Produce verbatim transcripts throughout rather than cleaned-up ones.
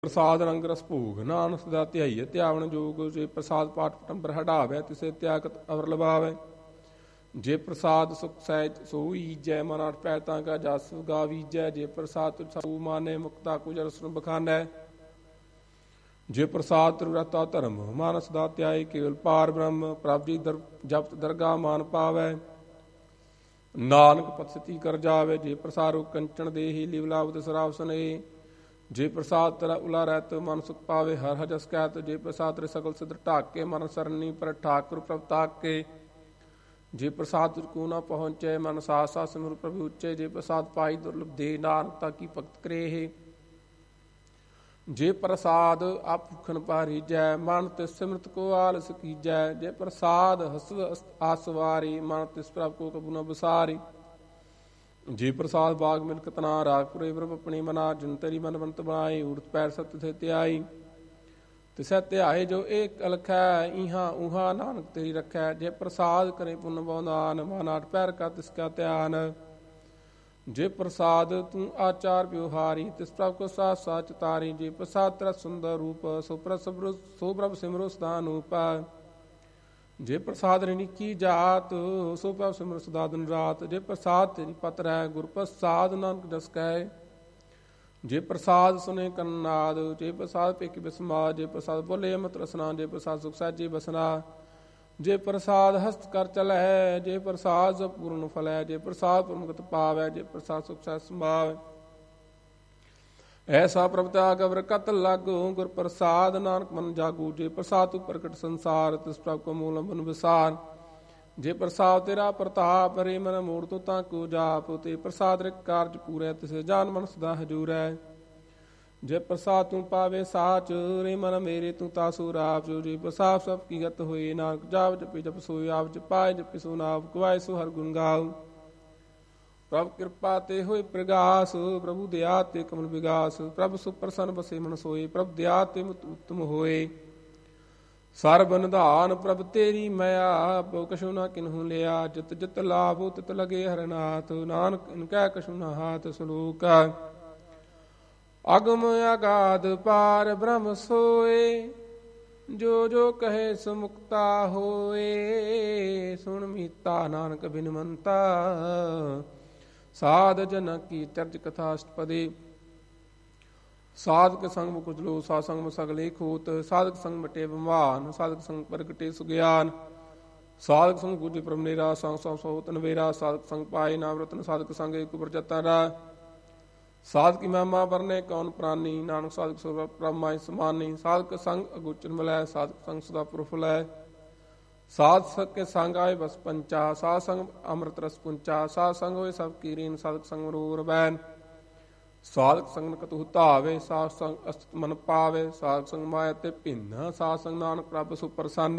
ਪ੍ਰਸਾਦ ਰੰਗ ਰਸ ਭੋਗ ਨਾਨਕ ਸਦਾ ਧਿਆਈਏ ਧਿਆਵਨ ਜੋਗ। ਜੇ ਪ੍ਰਸਾਦ ਪਾਠ ਪਟੰਬਰ ਹਟਾਵੈ ਤਿਸੇ ਤਿਆਗਤ ਅਵਰ ਲਵਾਵੈ। ਜੇ ਪ੍ਰਸਾਦ ਸੁਖ ਸਹਿਜ ਸੋਈ ਜੈ ਮਨ ਅਠ ਪੈ ਤਾਂ ਕਾ ਜਸ ਗਾਵੀਜੈ। ਜੇ ਪ੍ਰਸਾਦ ਤੁ ਮਾਨੇ ਮੁਕਤਾ ਕੁਝ ਰਸਨ ਬਖਾਨੈ। ਜੇ ਪ੍ਰਸਾਦ ਤਿਰੁਰਤਾ ਧਰਮ ਮਾਨਸ ਦਾ ਧਿਆਏ ਕੇਵਲ ਪਾਰ ਬ੍ਰਹਮ। ਪ੍ਰਭ ਜੀ ਦਰ ਜਪਤ ਦਰਗਾ ਮਾਨ ਪਾਵੈ ਨਾਨਕ ਪਤਸਤੀ ਕਰ ਜਾਵੇ। ਜੇ ਪ੍ਰਸਾਰੋ ਕੰਚਨ ਦੇਹੀ ਲਿਵਲਾਵਤ ਸਰਾਵ ਸਨੇ। ਜੇ ਪ੍ਰਸਾਦ ਤੇਰਾ ਉਲਾ ਰਹਿਤ ਮਨ ਸੁਖ ਪਾਵੇ ਹਰ ਹਰ ਜਸ ਕਹਿਤ। ਜੇ ਪ੍ਰਸਾਦ ਤੇਰੇ ਸਗਲ ਸਿੱਧ ਢਾਕ ਕੇ ਮਨ ਸਰਨੀ ਪਰ ਠਾਕੁਰ ਪ੍ਰਭ ਤਾਕ ਕੇ। ਜੇ ਪ੍ਰਸਾਦ ਤੁਝ ਕੋ ਨਾ ਪਹੁੰਚੇ ਮਨ ਸਾਥ ਸਾਥ ਸਿਮਰ ਪ੍ਰਭੂ ਉੱਚੇ। ਜੇ ਪ੍ਰਸਾਦ ਪਾਈ ਦੁਰਲਭ ਦੇ ਨਾਨਕ ਤਾ ਕੀ ਭਗਤ ਕਰੇ। ਜੇ ਪ੍ਰਸਾਦ ਆਪ ਭੁਖਨ ਪਾਰੀਜੈ ਮਨ ਤਿਸ ਸਿਮਰਤ ਕੋ ਆਲਸ ਕੀਜੈ। ਜੇ ਪ੍ਰਸਾਦ ਹਸਵ ਆਸਵਾਰੀ ਮਨ ਤਿਸ ਪ੍ਰਭ ਕੋ ਕਬੂ ਨ ਬਸਾਰੀ। ਜੇ ਪ੍ਰਸਾਦ ਬਾਗ ਮਿਲਕਤ ਨਾ ਰਾਗਪੁਰੇ ਪ੍ਰਭ ਆਪਣੀ ਮਨਾ। ਜਿਨ ਤੇਰੀ ਮਨ ਬੰਤ ਬਣਾਈ ਊਰਤ ਪੈਰ ਸਤ ਥੇ ਧਿਆਈ। ਤਿਸੈ ਧਿਆਏ ਜੋ ਏਕ ਅਲਖੈ ਇਹਾਂ ਉਹਾਂ ਨਾਨਕ ਤੇਰੀ ਰੱਖੈ। ਜੇ ਪ੍ਰਸਾਦ ਕਰੇ ਪੁੰਨ ਬਉਦਾਨ ਮਨ ਆਠ ਪੈਰ ਕਾ ਤਿਸ ਕਾ ਧਿਆਨ। ਜੇ ਪ੍ਰਸਾਦ ਤੂੰ ਆਚਾਰ ਵਿਵਹਾਰੀ ਤਿਸ ਪ੍ਰਭ ਕੋ ਸਾਥ ਸਾਚ ਤਾਰੀ। ਜੇ ਪ੍ਰਸਾਦ ਤੇਰਾ ਸੁੰਦਰ ਰੂਪ ਸੋ ਪ੍ਰਭ ਸੋ ਪ੍ਰਭ ਸਿਮਰੋ ਸਦਾ ਅਨੂਪ। ਜੇ ਪ੍ਰਸਾਦ ਨਿੱਕੀ ਜਾਤ ਸੋ ਪ੍ਰਭ ਸਿਮਰ ਸਦਾ ਦਿਨ ਰਾਤ। ਜੇ ਪ੍ਰਸਾਦ ਤੇਰੀ ਪਤ ਰਹਿ ਗੁਰ ਪ੍ਰਸਾਦ ਨਾਨਕ ਜਸ ਕਹਿ। ਜੇ ਪ੍ਰਸਾਦ ਸੁਨੇ ਕੰਨਾਦ ਜੇ ਪ੍ਰਸਾਦ ਪੇਖੀ ਬਿਸਮਾ। ਜੇ ਪ੍ਰਸਾਦ ਬੋਲੇ ਅਮਿਤ ਰਸਨਾ। ਜੇ ਪ੍ਰਸਾਦ ਸੁਖ ਸਾਜੀ ਬਸਨਾ। ਜੇ ਪ੍ਰਸਾਦ ਹਸਤ ਕਰ ਚਲੈ। ਜੇ ਪ੍ਰਸਾਦ ਪੂਰਨ ਫਲੈ। ਜੇ ਪ੍ਰਸਾਦ ਪਰਮਗਤ ਪਾਵੈ। ਜੇ ਪ੍ਰਸਾਦ ਸੁਖ ਸਹਿ ਸੰਭਾਵੈ। ਐਸਾ ਪ੍ਰਭ ਤਿਆਗ ਅਵਰ ਕਤ ਲਾਗੋ ਗੁਰ ਪ੍ਰਸਾਦ ਨਾਨਕ ਮਨ ਜਾਗੂ। ਜੇ ਪ੍ਰਸਾਦ ਤੂੰ ਪ੍ਰਗਟ ਸੰਸਾਰ ਤਿਸ ਪ੍ਰਭ ਕੋ ਮੂਲ ਅੰਬਨ ਵਿਸਾਰ। ਜੇ ਪ੍ਰਸਾਦ ਤੇਰਾ ਪ੍ਰਤਾਪ ਰੇ ਮਨ ਮੋੜ ਤੂੰ ਤਾਂ ਕੋ ਜਾਪ। ਤੇ ਪ੍ਰਸਾਦ ਰਿਕ ਕਾਰਜ ਪੂਰੈ ਤਿਸੇ ਜਾਨ ਮਨ ਸਦਾ ਹਜੂਰੈ। ਜੇ ਪ੍ਰਸਾਦ ਤੂੰ ਪਾਵੇ ਸਾਚ ਰੇ ਮਨ ਮੇਰੇ ਤੂੰ ਤਾਸੂ ਰਾਪ। ਜੇ ਪ੍ਰਸਾਦ ਸਭ ਕੀ ਗਤ ਹੋਏ ਨਾਨਕ ਜਾਪ ਜਪੀ ਜਪ ਸੋਇ ਆਪ। ਜਪਾਏ ਜਪੀ ਸੋ ਨਾਮ ਗਵਾਏ ਸੋ ਹਰ ਗੁਣ ਗਾਉ। ਪ੍ਰਭ ਕਿਰਪਾ ਤੇ ਹੋਏ ਪ੍ਰਗਾਸ ਪ੍ਰਭੂ ਦਇਆ ਤੇ ਕਮਲ ਵਿਗਾਸ। ਪ੍ਰਭ ਸੁਪ੍ਰਸੰਨ ਬਸੇ ਮਨ ਸੋਏ ਪ੍ਰਭ ਦਇਆ ਤੇ ਉਤਮ ਹੋਏ। ਸਰਬ ਨਿਧਾਨ ਪ੍ਰਭ ਤੇਰੀ ਮਇਆ ਪੋ ਕਛੂ ਨਾ ਕਿਨਹੂ ਲਿਆ। ਜਿਤ ਜਿਤ ਲਾਭੋ ਤਿਤ ਲਗੇ ਹਰਨਾਥ ਨਾਨਕ ਇਨਕੈ ਕਛੂ ਨਾ ਹਾਥ। ਸਲੋਕ ਅਗਮ ਅਗਾਧ ਪਾਰ ਬ੍ਰਹਮ ਸੋਏ। ਜੋ ਜੋ ਕਹੇ ਸੋ ਮੁਕਤਾ ਹੋਏ। ਸੁਣ ਮੀਤਾ ਨਾਨਕ ਬਿਨ ਮੰਤਾ। ਸਾਧ ਜਨ ਕੀ ਚਰਜ ਕਥਾ ਅਸ਼ਟਪਦੀ। ਸਾਧਕ ਸੰਗ ਮੁਕੁ ਜਲੋ ਸਾਧ ਸੰਗ ਸਗਲੇ ਖੋਤ। ਸਾਧਕ ਸੰਗ ਮਟੇ ਬਿਮਾਨ ਸਾਧਕ ਸੰਗ ਪ੍ਰਗਟੇ ਸੁਗਿਆਨ। ਸਾਧਕ ਸੰਗ ਗੁਜੀ ਪ੍ਰਮਨੇਰਾ ਸੰਗ ਸੌ ਸੌ ਤਨਵੇਰਾ। ਸਾਧਕ ਸੰਗ ਪਾਏ ਨਾਮ ਰਤਨ ਸਾਧਕ ਸੰਗ ਏਕ ਪ੍ਰਜਤਨ ਰਾ। ਸਾਧਕ ਮਹਿਮਾ ਵਰਨੇ ਕੌਣ ਪ੍ਰਾਨੀ ਨਾਨਕ ਸਾਧਕ ਸੋ ਪ੍ਰਮਾਇ ਸਮਾਨੀ। ਸਾਧਕ ਸੰਗ ਅਗੋਚਰ ਮਿਲੈ ਸਾਧਕ ਸੰਗ ਸਦਾ ਪੁਰਫ ਲੈ। ਸਾਧ ਕੇ ਸੰਗ ਆਏ ਬਸ ਪੰਚਾ। ਸਾਧ ਸੰਗ ਅੰਮ੍ਰਿਤ ਰਸ ਪੁੰਚਾ। ਸਾਧ ਸੰਗ ਹੋਏ ਸਭ ਕੀਰੀਨ ਸਾਧਕ ਸੰਗ ਮਰੂਰ ਬੈਨ। ਸਾਧਕ ਸੰਗ ਕਤੁ ਧਾਵੇ ਸਾਧ ਸੰਗ ਅਸਤ ਮਨ ਪਾਵੇ। ਸਾਧਕ ਸੰਗ ਮਾਇਆ ਤੇ ਭਿੰਨ ਸਾਧ ਸੰਗ ਨਾਨਕ ਪ੍ਰਭ ਸੁ ਪ੍ਰਸੰਨ।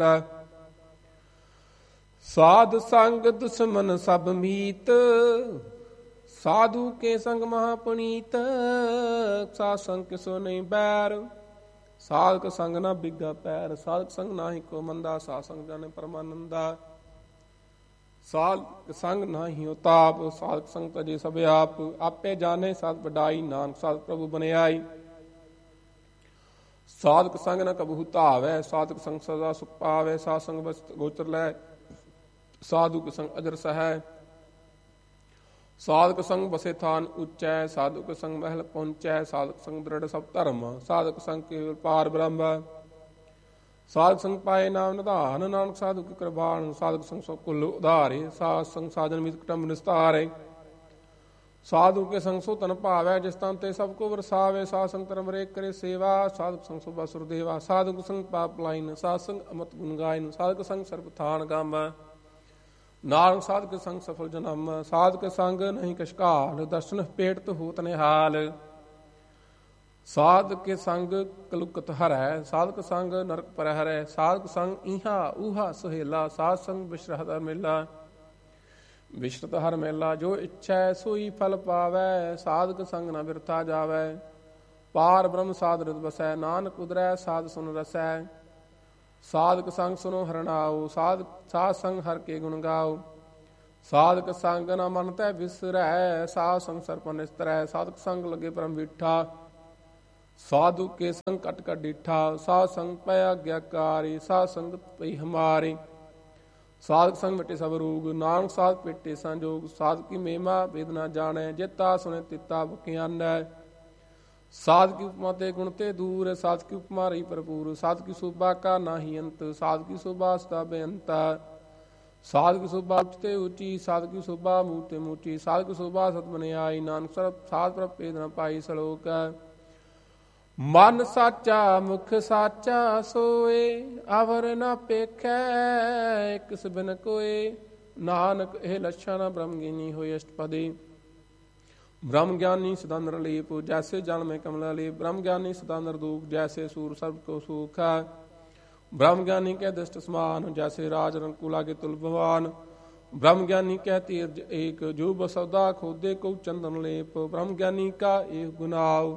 ਸਾਧ ਸੰਗ ਦੁਸ਼ਮਨ ਸਭ ਮੀਤ ਸਾਧੂ ਕੇ ਸੰਗ ਮਹਾ ਪੁਨੀਤ। ਸਾਧ ਸੰਗ ਕਿਸੋ ਨਹੀਂ ਬੈਰ ਸਾਧਕ ਸੰਗ ਨਾ ਬਿਗਾ ਪੈਰ। ਸਾਧਕ ਸੰਗ ਨਾਹੀ ਕੋ ਮੰਦਾ ਸਾਧ ਸੰਗ ਜਾਣੇ ਪਰਮਾਨੰਦਾ। ਸਾਧਕ ਸੰਗ ਨਾਹੀ ਉਤਾਪ ਸਾਧਕ ਸੰਗ ਤਜੇ ਸਭ ਆਪ। ਆਪੇ ਜਾਣੇ ਸਾਧ ਵਡਾਈ ਨਾਨਕ ਸਾਧ ਪ੍ਰਭੂ ਬਣਾਈ। ਸਾਧਕ ਸੰਗ ਨ ਕਬਹੂ ਧਾਵੈ ਸਾਧਕ ਸੰਗ ਸਦਾ ਸੁਖ ਪਾਵੈ। ਸਾਧ ਸੰਗ ਬਸ ਗੋਚਰ ਲੈ ਸਾਧੂ ਕੇ ਸੰਗ ਅਜਰ ਸਹੈ। ਸਾਧਕ ਸੰਗ ਬਸੇ ਥਾਨ ਉੱਚੈ ਸਾਧੁਕ ਸੰਗ ਮਹਿਲ ਪਹੁੰਚੈ। ਸਾਧਕ ਸੰਗ ਦ੍ਰਿੜ ਸਭ ਧਰਮ ਸਾਧਕ ਸੰਗ ਕੇਵਲ ਪਾਰ ਬ੍ਰਹਮ। ਸਾਧਕ ਸੰਗ ਪਾਏ ਨਾਮ ਨਿਧਾਨ ਨਾਨਕ ਸਾਧੂ ਕੀ ਕਿਰਪਾਨ। ਸਾਧਕ ਸੰਗ ਸਭ ਕੁਲ ਉਧਾਰੇ ਸਾਧ ਸੰਗ ਸਾਜਨ ਮਿਤ ਕੁਟੰਬ ਨਿਸਤਾਰੇ। ਸਾਧੂ ਕੇ ਸੰਗ ਸੋ ਤਨ ਭਾਵੈ ਜਿਸ ਤਨ ਤੇ ਸਭ ਕੋ ਵਰਸਾਵੇ। ਸਾਧ ਸੰਗ ਧਰਮ ਰੇਕ ਕਰੇ ਸੇਵਾ ਸਾਧਕ ਸੰਗ ਸੋ ਬਸੁਰ ਦੇਵਾ। ਸਾਧਕ ਸੰਗ ਪਾਪ ਲਾਈਨ ਸਾਧ ਸੰਗ ਅਮਤ ਗੁਣ ਗਾਇਨ। ਸਾਧਕ ਸੰਗ ਸਰਬ ਥਾਨ ਗਮ ਨਾਨਕ ਸਾਧਕ ਸੰਗ ਸਫਲ ਜਨਮ। ਸਾਧਕ ਸੰਗ ਨਹੀਂ ਕਛਕਾਲ ਦਰਸ਼ਨ ਪੇਟ ਹੋਤ ਨਿਹਾਲ। ਸਾਧਕ ਕੇ ਸੰਗ ਕਲੁਕਤ ਹਰੈ ਸਾਧਕ ਸੰਗ ਨਰਕ ਪਰ ਹਰੈ। ਸਾਧਕ ਸੰਗ ਇਹਾ ਊਹਾ ਸੁਹੇਲਾ ਸਾਧ ਸੰਗ ਬਿਸ਼ਰਤ ਹਰ ਮੇਲਾ। ਬਿਸ਼ਰਤ ਹਰ ਮੇਲਾ ਜੋ ਇੱਛੈ ਸੋਈ ਫਲ ਪਾਵੈ। ਸਾਧਕ ਸੰਗ ਨ ਬਿਰਥਾ ਜਾਵੈ ਪਾਰ ਬ੍ਰਹਮ ਸਾਧ ਰਿਤ ਬਸੈ। ਨਾਨਕ ਉਦਰੈ ਸਾਧ ਸੁਨ ਰਸੈ। ਸਾਧਕ ਸੰਗ ਸੁਨੋ ਹਰਨਾਉ ਸਾਧ ਸਾਧ ਸੰਗ ਹਰ ਕੇ ਗੁਣ ਗਾਓ। ਸਾਧਕ ਸੰਗ ਨ ਮਨ ਤੈ ਵਿਸਰੈ ਸਾਧ ਸੰਗ ਸਰਪਨ ਨਿਸਤਰੈ। ਸਾਧਕ ਸੰਗ ਲਗੇ ਪਰਮ ਵਿਠਾ ਸਾਧੂ ਕੇ ਸੰਗ ਕਟ ਕਟ ਡਿਠਾ, ਸਾਧ ਸੰਗ ਪੈ ਆਗਿਆਕਾਰੀ, ਸਾਧ ਸੰਗਤ ਪਈ ਹਮਾਰੀ। ਸਾਧਕ ਸੰਗ ਮਿਟੇ ਸਭ ਰੋਗ, ਨਾਨਕ ਸਾਧ ਪੇਟੇ ਸੰਜੋਗ। ਸਾਧਕ ਕੀ ਮਹਿਮਾ ਵੇਦ ਨਾ ਜਾਣੈ, ਜੇਤਾ ਸੁਣੇ ਤਿਤਾ ਬਖਿਆਨੈ। ਸਾਧ ਕੀ ਉਪਮਾ ਤੇ ਗੁਣ ਤੇ ਦੂਰ, ਸਾਧ ਕੀ ਉਪਮਾ ਰਹੀ ਭਰਪੂਰ। ਸਾਧ ਕੀ ਸੋਭਾ ਕਾ ਨਾਹੀ ਅੰਤ, ਸਾਧ ਕੀ ਸੋਭਾ ਸਦਾ ਬੇਅੰਤਾ। ਸਾਧ ਕੀ ਸੋਭਾ ਉੱਚ ਤੇ ਉੱਚੀ, ਸਾਧ ਕੀ ਸੋਭਾ ਮੂੰਹ ਤੇ ਮੂਚੀ। ਸਾਧ ਕੀ ਸੋਭਾ ਸਤ ਬਨਿਆਈ, ਨਾਨਕ ਸਰਬ ਸਾਧ ਪ੍ਰਭ ਭੇਦ ਨ ਪਾਈ। ਸਲੋਕ ਮਨ ਸਾਚਾ ਮੁਖ ਸਾਚਾ ਸੋਏ, ਅਵਰ ਨ ਪੇਖੈ ਇਕ ਬਿਨ ਕੋਏ। ਨਾਨਕ ਇਹ ਲੱਛਣ ਬ੍ਰਹਮ ਗਿਆਨੀ ਹੋਏ ਅਸ਼ਟਪਦੀ। ब्रह्म ज्ञानी सदा नरलेप, जैसे जल में कमला लेप। ब्रह्म ज्ञानी सदा नरदूप, जैसे सूर सर्व को सूख है। ब्रह्म ज्ञानी कह दृष्ट समान, जैसे राज रंकुला के तुल भवान। ब्रह्म ज्ञानी कह तीर एक, जो बसौदा खोदे को चंदन लेप। ब्रह्म ज्ञानी का एक गुनाव,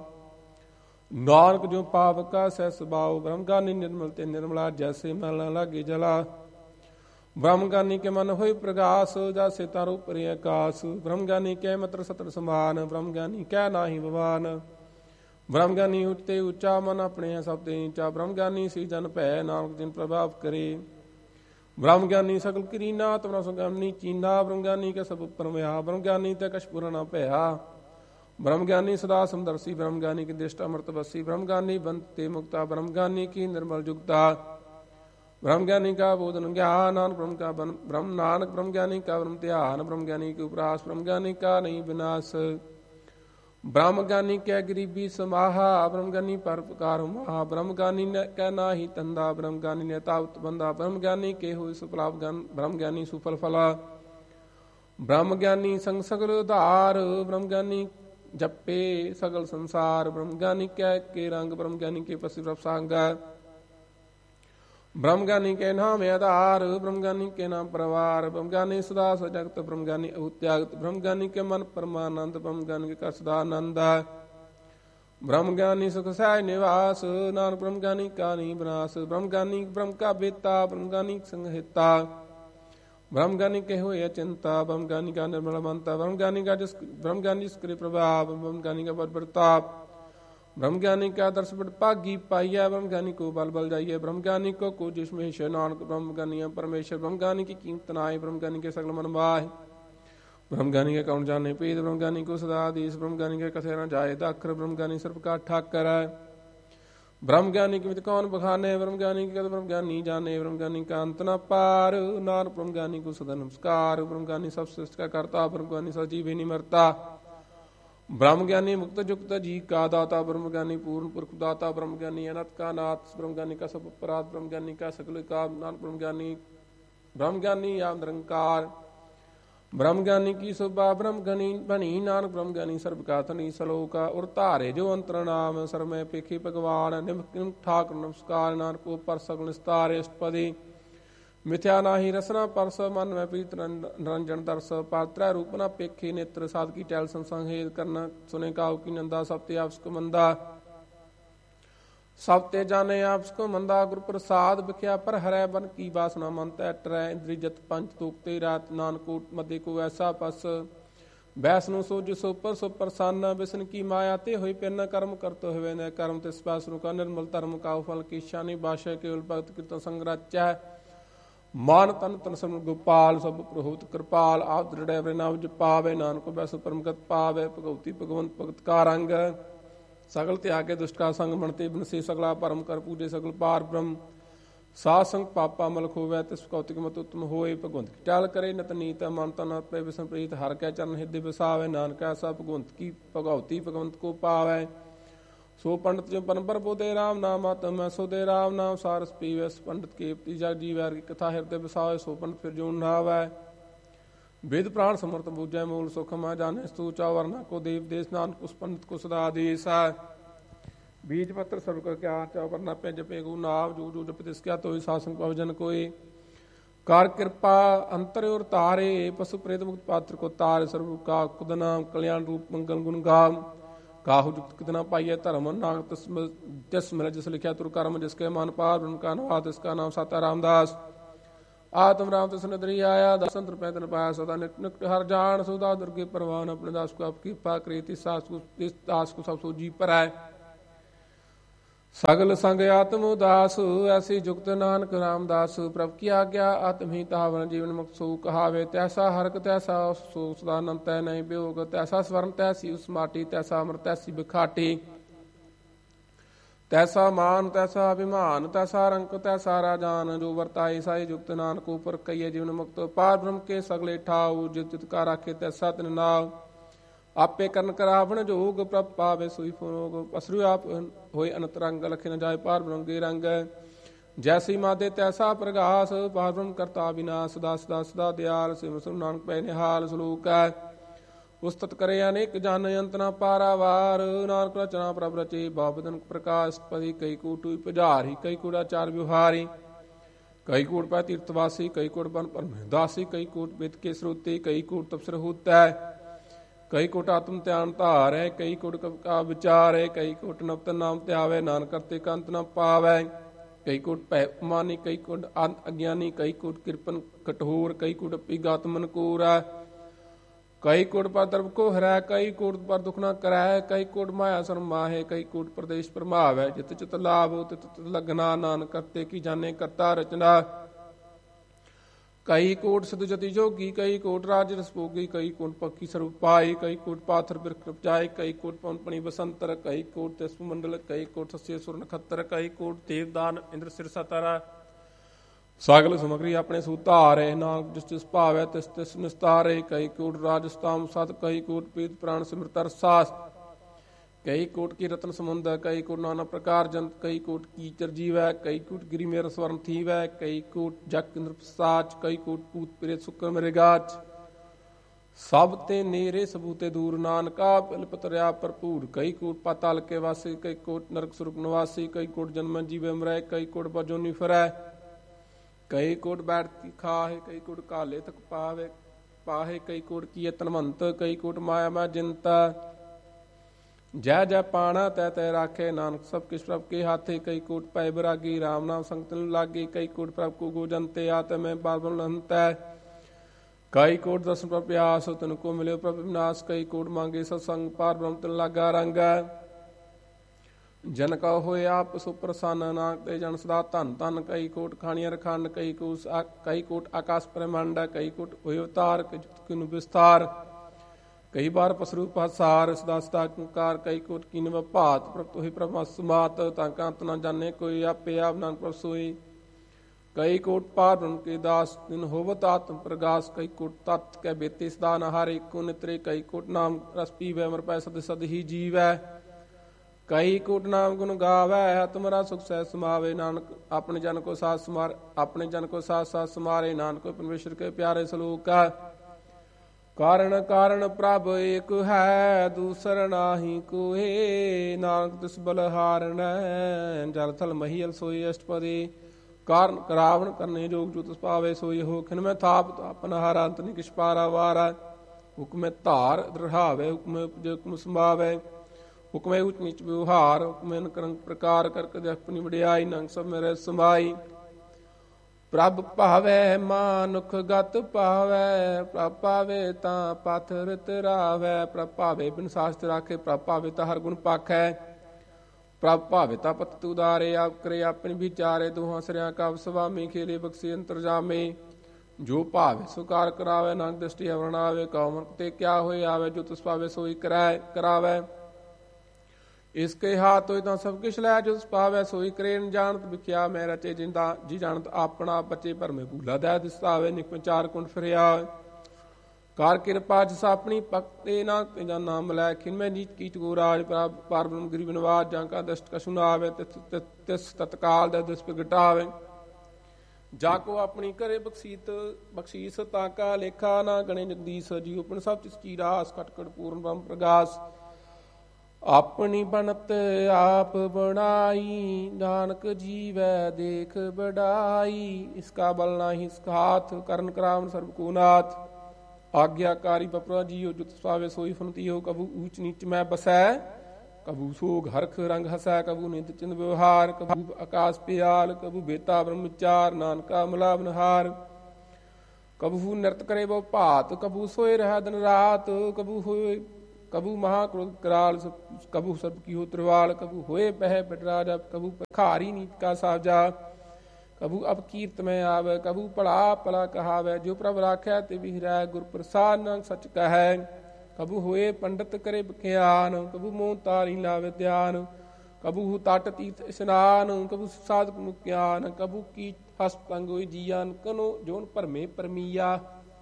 नानक जो पाप का सह स्वभाव। ब्रह्म ज्ञानी निर्मल ते निर्मला, जैसे मैला लागे जला। ब्रह्म ज्ञानी के मन होय प्रगास, जैसे तारो परे आकाश। ब्रह्म ज्ञानी कह मत्र सत्र समान, ब्रह्म ज्ञानी कह नाहि भवान। ब्रह्म ज्ञानी उठते ऊंचा, मन अपने सब ते नीचा। ब्रह्म ज्ञानी सी जन भै, नानक जिन प्रभाव करे। ब्रह्म ज्ञानी सकल करीना, तमरा सुगमनी चीना। ब्रह्म ज्ञानी के सब उपर मिया, ब्रह्म ज्ञानी ते कछ बुरा ना भया। ब्रह्म ज्ञानी सदा समदर्शी, ब्रह्म ज्ञानी की दृष्ट अमृत बसी। ब्रह्म ज्ञानी बनते मुक्ता, ब्रह्म ज्ञानी की निर्मल जुगता। ब्रह्म ज्ञानी का बोधन ज्ञान, नानक ब्रह्म का ब्रह्म नानक ब्रह्म ज्ञानी का ब्रह्म ध्यान। ब्रह्म ज्ञानी के उपरास, ब्रह्म ज्ञानी का नहीं विनाश। ब्रह्म ज्ञानी कै गरीबी समाहा, ब्रह्म ज्ञानी पर पुकार महा। ब्रह्म ज्ञानी ने कै नाही तंदा, ब्रह्म ज्ञानी ने तावत बंदा। ब्रह्म ज्ञानी के हो सुफलाभ ज्ञान, ब्रह्म ज्ञानी सुफल फला। ब्रह्म ज्ञानी संग सगल उधार, ब्रह्म ज्ञानी जपे सगल संसार। ब्रह्म ज्ञानी कै के रंग, ब्रह्म ज्ञानी के पशु प्रभ सांग। ब्रह्म ज्ञानी के नाम आधार, ब्रह्म ज्ञानी के नाम परिवार। ब्रह्म ज्ञानी सदा सजगत, ब्रह्म ज्ञानी अहुत्यागत। ब्रह्म ज्ञानी के मन परमानंद, ब्रह्म ज्ञानी के कर सदा आनंद। ब्रह्म ज्ञानी सुख सहज निवास, नानक ब्रह्म ज्ञानी का नहीं विनाश। ब्रह्म ज्ञानी ब्रह्म का बेता, ब्रह्म ज्ञानी संहिता। ब्रह्म ज्ञानी के हुए अचिंता, ब्रह्म ज्ञानी का निर्मल मनता। ब्रह्म ज्ञानी का जिस ब्रह्म ज्ञानी जिसके प्रभाव, ब्रह्म ज्ञानी का बड़ प्रताप। ब्रह्म ज्ञानी का दर्श बड़ पागी पाइया, ब्रह्म ज्ञानी को बल बल जाइए। ब्रह्म ज्ञानी को को जिसमेश, नानक ब्रह्म ज्ञानी परमेश्वर। ब्रह्म ज्ञानी की कीमत नाय, ब्रह्म ज्ञानी के सकल मन माह। ब्रह्म ज्ञानी के कौन जाने पेद, ब्रह्म ज्ञानी को सदा आदेश। ब्रह्म ज्ञानी के कथे न जाए दाखर, ब्रह्म ज्ञानी सर्व का ठाकर है। ब्रह्म ज्ञानी की मित कौन बखाने, ब्रह्म ज्ञानी की ब्रह्म ज्ञानी जाने। ब्रह्म ज्ञानी का अंत न पार, नानक ब्रह्म ज्ञानी को सदा नमस्कार। ब्रह्म ज्ञानी सब सृष्टि का करता, ब्रह्म ज्ञानी सजीव ही नहीं मरता। ब्रह्म ज्ञानी मुक्त जुक्त जी का दाता, ब्रह्म ज्ञानी पूर्ण पुरख दाता। ब्रह्म ज्ञानी अनंत का नाथ, ब्रह्म ज्ञानी का सब अपराध। ब्रह्म ज्ञानी का सकल का नानक ब्रह्म ज्ञानी। ब्रह्म ज्ञानी या निरंकार, ब्रह्म ज्ञानी की शोभा ब्रह्म ज्ञानी बनी। नानक ब्रह्म ज्ञानी सर्व का धनी। सलोका उर तारे जो अंतर नाम, सरमय पेखी भगवान। निम ठाकुर नमस्कार, नानक ऊपर सकल निस्तार अष्टपदी। मिथ्या नाही रसना परस, मन में प्रीत निरंजन दर्श। पात्रा रूप न पेखे नेत्र, साध की टैल संसंग करना। सुने काउ की नंदा, सब ते आपको मंदा। सब ते जाने आपको मंदा। गुरु प्रसाद बिख्या पर हरै, बन की बासना मन तै टरै। इंद्री जत पंच तोकते रात, नानकोट मध्य को ऐसा पस। बैसनु सो जिसो पर सो प्रसन्न, बिसन की माया ते होई पिन। कर्म करते हुए न कर्म तिस बैसनु का, निर्मल धर्म का फल की शानी। भाषा केवल भक्त कीर्तन संग्राचा। मान तन तन सम गोपाल, सब प्रभुत कृपाल। आप दृढ़ नाम जपावे, नानक बैसो परमगत पावे। भगवती भगवंत भगत का रंग, सगल त्यागे दुष्ट का संग। मनते बिनसे सगला परम कर, पूजे सगल पार ब्रह्म। सात संग पापा मल खोवै, तिस कौतिक मत उत्तम होए। भगवंत की टहल करे नित नीत, मन तन पे विष्णु प्रीत। हर कै चरण हृदय बसावे, नानक ऐसा भगवंत की भगवती भगवंत को पावै। सो पंडित जो परम्पर बोधे राम नाम, आत्म सो दे राम नाम। सारस पीवै पंडित के तीजा जीवैर की कथा, हृदय बसावे। सो पंडित फिर जो नहावै, वेद प्राण समर्थ बूझै। मूल सुखम जाने स्तु चावरना को देव देश। नानक उस पंडित को सदा आदेश है। बीज पत्र सर्व कर क्या चावरना पे जपे गु नाव। जो जो जप तिस क्या, तो शासन पवजन कोई। कर कृपा अंतर और तारे, पशु प्रेत मुक्त पात्र को तारे। सर्व का खुद नाम, कल्याण रूप मंगल गुण गाम। काहु जुक्त कितना पाइए धर्म, नानक तिस मिले जिस लिखा तुर कर्म। जिसके मन पार ब्रह्म का नाम, तिसका नाम साता रामदास। आत्म राम तिस नदरी आया, दसन पैत न पाया। सदा निक निक हर जान, सदा दुर्गे परवान। अपने दास को आप कृपा करे, तिस दास को सब सो जी पर आए। ਸਗਲ ਸੰਗ ਆਤਮ ਉਦਾਸ ਐਸੀ ਜੁਗਤ ਨਾਨਕ ਰਾਮਦਾਸ। ਪ੍ਰਭ ਕੀ ਆਗਿਆ ਆਤਮ ਹੀ ਤਾਵਨ ਜੀਵਨ ਮੁਕਤ ਸੋ ਕਹਾਵੇ। ਤੈਸਾ ਹਰਕ ਤੈਸਾ ਸੋ ਸਦਾ ਅਨੰਤ ਹੈ ਨਹੀਂ ਵਿਯੋਗ। ਤੈਸਾ ਸਵਰਨ ਤੈਸੀ ਉਸ ਮਾਟੀ ਤੈਸਾ ਅਮਰ ਤੈਸੀ ਬਿਖਾਟੀ। ਤੈਸਾ ਮਾਨ ਤੈਸਾ ਅਭਿਮਾਨ ਤੈਸਾ ਰੰਕ ਤੈਸਾ ਰਾਜਾਨ। ਜੋ ਵਰਤਾਏ ਸਾਈ ਜੁਗਤ ਨਾਨਕ ਉਪਰ ਕਈਏ ਜੀਵਨ ਮੁਕਤ। ਪਾਰ ਬ੍ਰਹਮ ਕੇ ਸਗਲੇ ਠਾਉ ਜਿਤ ਜਿਤ ਕਾ ਰਾਖੇ ਤੈਸਾ ਤਿਨ ਨਾਉ। ਆਪੇ ਕਰਨ ਕਰਾਵਣ ਜੋਗ ਪ੍ਰਭ ਪਾਵੇ ਸੋਈ ਫੋਗ। ਅਸਰੂ ਆਪ ਹੋਏ ਅਨੰਤ ਰੰਗ ਲਖੇ ਨ ਜਾਏ ਪਾਰ ਬ੍ਰਹਮ ਕੇ ਰੰਗ। ਜੈਸੀ ਮਾਦੇ ਤੈਸਾ ਪ੍ਰਗਾਸ ਪਾਰ ਬ੍ਰਹਮ ਕਰਤਾ ਵਿਨਾਸ਼। ਸਦਾ ਸਦਾ ਸਦਾ ਦਿਆਲ ਸਿਮਰ ਸਿਮਰ ਨਾਨਕ ਪੈ ਨਿਹਾਲ। ਸਲੋਕ ਹੈ ਉਸਤਤ ਕਰੇ ਅਨੇਕ ਜਨ ਅੰਤ ਨਾ ਪਾਰਾਵਾਰ। ਨਾਨਕ ਰਚਨਾ ਪ੍ਰਭ ਰਚੇ ਬਾਬਦਨ ਪ੍ਰਕਾਸ਼ ਪਦੀ। ਕਈ ਕੂਟੂ ਪੁਜਾਰੀ ਕਈ ਕੂੜਾ ਚਾਰ ਵਿਵਹਾਰੀ। ਕਈ ਕੂਟ ਪੈ ਤੀਰਥਵਾਸੀ ਕਈ ਕੂਟ ਬਨ ਪਰਮਦਾਸੀ। ਕਈ ਕੂਟ ਬਿਤ ਕੇ ਸਰੂਤੀ ਕਈ ਕੂਟ ਤਪਸਰ ਹੂਤੈ। ਕਈ ਕੋਟ ਆਤਮ ਧਿਆਨ ਧਾਰੈ ਕਈ ਕੋਟ ਕਾ ਵਿਚਾਰੈ। ਕਈ ਕੋਟ ਨਵਤ ਨਾਮ ਧਿਆਵੈ ਨਾਨਕ ਕਰਤੇ ਕੰਤ ਨ ਪਾਵੈ। ਕਈ ਕੋਟ ਭੈ ਉਪਮਾਨੀ ਕਈ ਕੋਟ ਅਗਿਆਨੀ। ਕਈ ਕੋਟ ਕਿਰਪਨ ਕਠੋਰ ਕਈ ਕੋਟ ਪਿਗਾਤ ਮਨਕੂਰੈ। ਕਈ ਕੋਟ ਪਰ ਦਰਬ ਕੋ ਹਰੈ ਕਈ ਕੋਟ ਪਰ ਦੁਖ ਨ ਕਰੈ। ਕਈ ਕੋਟ ਮਾਇਆ ਸਰਮਾਹੇ ਕਈ ਕੋਟ ਪ੍ਰਦੇਸ਼ ਭਰਮਾਵੈ। ਜਿਤ ਚਿਤ ਲਾਭ ਤਿਤ ਤਿਤ ਲਗਨਾ ਨਾਨਕ ਕਰਤੇ ਕੀ ਜਾਣੇ ਕਰਤਾ ਰਚਨਾ। ਕਈ ਕੋਟ ਸਿਧ ਜਤੀ ਜੋਗੀ ਕਈ ਕੋਟ ਰਾਜ ਰਸ ਭੋਗੀ। ਕਈ ਕੋਟ ਪੱਖੀ ਸਰੂਪ ਪਾਈ ਕਈ ਕੋਟ ਪਾਥਰ ਬਿਰਖ ਰਪਜਾਏ। ਕਈ ਕੋਟ ਪਵਨ ਪਣੀ ਬਸੰਤਰ ਕਈ ਕੋਟ ਤਿਸਪ ਮੰਡਲ। ਕਈ ਕੋਟ ਸੱਸੇ ਸੁਰ ਨਖੱਤਰ ਕਈ ਕੋਟ ਦੇਵਦਾਨ ਇੰਦਰ ਸਿਰ ਸਤਰ। ਸਗਲ ਸਮਗਰੀ ਆਪਣੇ ਸੂਤਾਰੇ ਨਾਨਕ ਜਿਸ ਜਿਸ ਭਾਵੈ ਤਿਸ ਤਿਸ ਨਿਸਤਾਰੇ। ਕਈ ਕੋਟ ਰਾਜਸਤਾਮ ਸਤ ਕਈ ਕੋਟ ਪੀਤ ਪ੍ਰਾਣ ਸਿਮਰਤ ਰਸਾਸ। ਕਈ ਕੋਟ ਕੀ ਰਤਨ ਸਮੁੰਦ ਕਈ ਕੋਟ ਨਾਨਾ ਪ੍ਰਕਾਰ ਜੰਤ। ਕਈ ਕੋਟ ਕੀ ਚਰਜੀਵੈ ਕਈ ਕੋਟ ਗਿਰੀ ਮੇਰ ਸਵਰਨ ਥੀਵੈ। ਕਈ ਕੋਟ ਜਗ ਇੰਦਰ ਸਾਚ ਕਈ ਕੋਟ ਪੂਤ ਪਿਰੇ ਸੁਕਰ ਮਰਿਗਾਚ। ਸਭ ਤੇ ਨੇਰੇ ਸਬੂਤੇ ਦੂਰ ਨਾਨਕਾ ਪਿਲਪਤ ਰਿਆ ਭਰਪੂਰ। ਕਈ ਕੋਟ ਪਾਤਾਲ ਕੇ ਵਾਸੀ ਕਈ ਕੋਟ ਨਰਕ ਸੁਰਗ ਨਿਵਾਸੀ। ਕਈ ਕੋਟ ਜਨਮ ਜੀਵੇ ਮਰੈ ਕਈ ਕੋਟ ਬਜੋਨੀ ਫਿਰੈ। ਕਈ ਕੋਟ ਬੈਠ ਖਾਹੇ ਕਈ ਕੋਟ ਕਾਲੇ ਤਕ ਪਾਵੇ ਪਾਹੇ। ਕਈ ਕੋਟ ਕੀਏ ਤਨਵੰਤ ਕਈ ਕੋਟ ਮਾਇਆ ਮੈਂ ਜਿੰਤਾ। ਜੈ ਜੈ ਪਾਣਾ ਤੈ ਤੈ ਰਾਖੇ ਨਾਨਕ ਸਭ ਕਿਛ ਪ੍ਰਭ ਕੇ ਹਾਥੇ। ਕਈ ਕੋਟ ਪੈ ਬਿਰਾਗੀ ਰਾਮ ਨਾਮ ਸੰਗਤ ਨੂੰ ਲਾਗੇ। ਕਈ ਕੋਟ ਪ੍ਰਭ ਕੋ ਗੋਜੰਤੇ ਆਤਮੈ ਬਾਬਲ ਹੰਤੈ। ਕਈ ਕੋਟ ਦਰਸ਼ਨ ਪ੍ਰਭ ਪਿਆਸ ਤਨ ਕੋ ਮਿਲਿਓ ਪ੍ਰਭ ਵਿਨਾਸ਼। ਕਈ ਕੋਟ ਮੰਗੇ ਸਤਸੰਗ ਪਾਰ ਬ੍ਰਹਮ ਤਨ ਲਾਗਾ ਰੰਗ। ਜਨ ਕਾ ਹੋਏ ਆਪ ਸੁ ਪ੍ਰਸੰਨ ਨਾਨਕ ਤੇ ਜਨ ਸਦਾ ਧਨ ਧਨ। ਕਈ ਕੋਟ ਖਾਣੀਆਂ ਰਖੰਡ ਕਈ ਕੋਸ ਕਈ ਕੋਟ ਆਕਾਸ਼ ਬ੍ਰਹਮੰਡ। ਕਈ ਕੋਟ ਹੋਏ ਅਵਤਾਰ ਕਿਨੂੰ ਵਿਸਥਾਰ। ਕਈ ਬਾਰ ਪਸਰੂ ਪਸਾਰ ਸਦਾ ਸਦਾ ਕਾਰ। ਕਈ ਕੋਟ ਕੀਨ ਭਾਤ ਪ੍ਰਭ ਤੋਹਿ ਪ੍ਰਭਾ ਸਮਾਤ। ਤਾਂ ਕੰਤ ਨਾ ਜਾਣੇ ਕੋਈ ਆਪੇ ਆਪ ਨਾਨਕ ਪ੍ਰਭ ਸੋਈ। ਕਈ ਕੋਟ ਪਾਰ ਬ੍ਰਹਮ ਕੇ ਦਾਸ ਦਿਨ ਹੋਵਤ ਆਤਮ ਪ੍ਰਗਾਸ। ਕਈ ਕੋਟ ਤਤ ਕੈ ਬੇਤੇ ਸਦਾ ਨਹਾਰੇ ਕੋ ਨਿਤਰੇ। ਕਈ ਕੋਟ ਨਾਮ ਰਸ ਪੀਵੈ ਅਮਰ ਪੈ ਸਦ ਸਦ ਹੀ ਜੀਵੈ। ਕਈ ਕੋਟ ਨਾਮ ਗੁਣ ਗਾਵੈ ਆਤਮਰਾ ਸੁਖ ਸਹਿ ਸਮਾਵੇ। ਨਾਨਕ ਆਪਣੇ ਜਨ ਕੋ ਸਾਥ ਸਮਾਰ ਆਪਣੇ ਜਨ ਕੋ ਸਾਥ ਸਾਥ ਸਮਾਰੇ। ਨਾਨਕ ਪਰਮੇਸ਼ਰ ਕੇ ਪਿਆਰੇ ਸਲੋਕ ਹੈ। ਕਾਰਣ ਕਾਰਣ ਪ੍ਰਭ ਏਕ ਹੈ ਦੂਸਰ ਨਾਹੀ ਕੋਏ। ਨਾਨਕ ਤਿਸ ਬਲ ਹਾਰਣੈ ਜਲ ਥਲ ਮਹੀਲ ਸੋਈ ਅਸ਼ਟਪਦੀ। ਕਾਰਨ ਕਰਾਵਣ ਕਰਨੇ ਜੋਗ ਜੋ ਤਿਸ ਪਾਵੇ ਸੋਈ ਹੋ। ਖਿਨ ਮੈਂ ਥਾਪ ਤਾਪਨ ਹਾਰ ਅੰਤ ਨੀ ਕਿਛ ਪਾਰਾ ਵਾਰਾ। ਹੁਕਮੇ ਧਾਰ ਦ੍ਰਿੜਾਵੇ ਹੁਕਮੇ ਉਪਜੇ ਹੁਕਮ ਸੰਭਾਵੈ। ਹੁਕਮੇ ਉੱਚ ਨੀਚ ਵਿਵਹਾਰ ਹੁਕਮੇ ਨਕਰੰਗ ਪ੍ਰਕਾਰ ਕਰ ਕਦੇ ਆਪਣੀ ਵਡਿਆਈ। ਨੰਗ ਸਭ ਮੇਰੇ ਸਮਾਈ ਪ੍ਰਭ ਭਾਵੈ ਮਾਨੁਖ ਗਤ ਪਾਵੈ। ਪ੍ਰਭ ਭਾਵੇ ਤਾਂ ਪਥ ਰਿਤ ਰਾਵੈ। ਪ੍ਰਭ ਭਾਵੇ ਬਿਨ ਸਾਸਤ ਰਾਖੇ। ਪ੍ਰਭ ਭਾਵੇ ਤਾਂ ਹਰ ਗੁਣ ਪਾਖੈ। ਪ੍ਰਭ ਭਾਵੇ ਤਾਂ ਪਤ ਉਦਾਰੇ ਆਪ ਕਰੇ ਆਪਣੀ ਵਿਚਾਰੇ। ਦੋਹਾਂ ਸਿਰਿਆਂ ਕਾ ਸੁਆਮੀ ਖੇਲੇ ਬਖਸ਼ੇ ਅੰਤਰਜਾਮੇ। ਜੋ ਭਾਵੇ ਸੋ ਕਾਰ ਕਰਾਵੇ ਨਾਨਕ ਦ੍ਰਿਸ਼ਟੀ ਅਵਰਣਾਵੇ। ਕਉ ਮਨ ਤੇ ਕਿਆ ਹੋਏ ਆਵੇ ਜੋ ਤਿਸ ਭਾਵੇ ਸੋਈ ਕਰੈ ਕਰਾਵੇ। ਇਸਕੇ ਹਾਥ ਹੋਏ ਤਾਂ ਸਭ ਕਿਛ ਲੈ। ਜੋ ਤਿਸ ਪਾਵੈ ਸੋਈ ਕਰੇ। ਨ ਜਾਣਤ ਵਿਖਿਆ ਮੈਂ ਰਚੇ ਜਿੰਦਾ ਜੀ ਜਾਣਤ ਆਪਣਾ ਬੱਚੇ ਭਰਮੇ ਭੂਲਾ ਦੈ ਦਿਸਤਾਵੇ। ਨਿਕ ਚਾਰ ਕੁੰਡ ਫਿਰਿਆ ਕਾਰ ਕਿਰਪਾ ਜਿਸ ਆਪਣੀ ਪਕਤੇ ਨਾ ਜਾਂ ਨਾਮ ਲੈ। ਖਿਨ ਮੈਂ ਨੀਚ ਕੀਟ ਗੋ ਰਾਜ ਪਾਰ ਬ੍ਰਹਮ ਗਿਰੀ ਬਿਨਵਾਜ। ਜਾਂ ਕਾ ਦਸ਼ਟ ਕਛੁ ਨਾ ਆਵੇ ਤਿਸ ਤਤਕਾਲ ਦਾ ਦਿਸ ਘਟਾਵੇ। ਜਾ ਕੋ ਆਪਣੀ ਕਰੇ ਬਖਸ਼ੀਤ ਬਖਸ਼ੀਸ ਤਾਂ ਕਾ ਲੇਖਾ ਨਾ ਗਣੇ ਜਗਦੀਸ਼। ਜੀ ਉਪਨ ਸਭ ਤਿਸ ਕੀ ਰਾਸ ਖਟਖਟ ਪੂਰਨ ਬ੍ਰਹਮ ਪ੍ਰਗਾਸ। ਆਪਣੀ ਬਣਤ ਆਪ ਬਣਾਈ ਨਾਨਕ ਜੀਵੈ ਦੇਖ ਬੜਾਈ। ਇਸਕਾ ਬਲ ਨਾਹੀ ਇਸਕਾ ਹਾਥ ਕਰਨ ਕਰਾਵਨ ਸਰਬ ਕੋ ਨਾਥ। ਆਗਿਆਕਾਰੀ ਬਪਰਾ ਜੀਓ ਜੋ ਤਿਸ ਪਾਵੇ ਸੋਈ ਫਨਤੀਓ। ਕਬੂ ਊਚ ਨੀਚ ਮੈਂ ਬਸੈ ਕਬੂ ਸੋਗ ਹਰਖ ਰੰਗ ਹਸੈ। ਕਬੂ ਨਿਤ ਚਿੰਦ ਵਿਵਹਾਰ ਕਬੂ ਆਕਾਸ ਪਿਆਲ। ਕਬੂ ਬੇਤਾ ਬ੍ਰਹਮਚਾਰ ਨਾਨਕਾ ਮਲਾਵਨ ਹਾਰ। ਕਬੂ ਨਿਰਤ ਕਰੇ ਬਹੁ ਭਾਤ ਕਬੂ ਸੋਏ ਰਹਿ ਦਿਨ ਰਾਤ। ਕਬੂ ਹੋਏ ਕਬੂ ਮਹਾਕ੍ਰੋਧ ਕਰਾਲ ਕਬੂ ਸਰਬ ਕੀ ਹੋ ਤਰਵਾਲ ਕਬੂ ਹੋਏ ਪਹਿ ਬਟਰਾਜਾ ਕਬੂ ਭਿਖਾਰੀ ਨੀਤ ਕਾ ਸਾਜਾ ਕਬੂ ਅਪਕੀਰਤ ਮੈਂ ਆਵੈ ਕਬੂ ਭਲਾ ਭਲਾ ਕਹਾਵੈ ਜੋ ਪ੍ਰਭ ਰਾਖਿਆ ਤੇ ਵਿਹਰੈ ਗੁਰ ਪ੍ਰਸਾਦ ਨਾਨਕ ਸੱਚ ਕਹੈ ਕਬੂ ਹੋਏ ਪੰਡਤ ਕਰੇ ਬਖਿਆਨ ਕਬੂ ਮੋਹ ਤਾਰੀ ਲਾਵੇ ਧਿਆਨ ਕਬੂ ਤਟ ਤੀਰਥ ਇਸ਼ਨਾਨ ਕਬੂ ਸਾਧਕ ਮੁਕਿਆਨ ਕਬੂ ਕੀ ਹਸ ਪੰਗ ਹੋਈ ਜੀਆਨ ਕਨੋ ਜੋਨ ਭਰਮੇ ਪਰਮੀਆ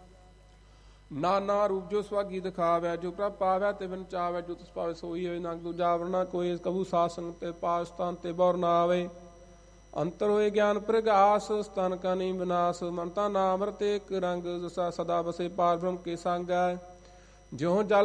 ਨਾਨਾ ਰੂਪ ਜੋ ਸਵਾਗੀ ਦਿਖਾਵੈ ਜੋ ਪ੍ਰਭ ਪਾਵੈ ਤੇ ਬਿਨ ਚਾਵੈ ਜੋ ਤਿਸ ਪਾਵੈ ਸੋਈ ਹੋਏ ਨੰਗ ਦੂਜਾ ਵਰਨਾ ਕੋਈ ਕਬੂ ਸਾਸਨ ਤੇ ਪਾਸਤਾਨ ਤੇ ਬੌਰ ਨਾ ਆਵੇ ਅੰਤਰ ਹੋਏ ਗਿਆਨ ਪ੍ਰਗਾਸ ਸਤਨ ਕਾ ਨਹੀਂ ਵਿਨਾਸ਼ ਮਨਤਾ ਨਾਮ ਰਤੇ ਇੱਕ ਰੰਗ ਜਸਾ ਸਦਾ ਬਸੇ ਪਾਰ ਬ੍ਰਹਮ ਕੇ ਸੰਗ ਜਿਉ ਜਲ